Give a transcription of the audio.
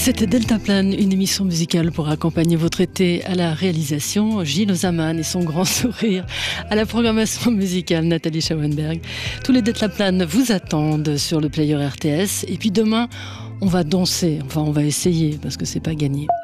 C'était Deltaplane, une émission musicale pour accompagner votre été. À la réalisation, Gilles Ozaman et son grand sourire. À la programmation musicale, Nathalie Schauenberg. Tous les Deltaplane vous attendent sur le player RTS. Et puis demain, on va danser. Enfin, on va essayer parce que c'est pas gagné.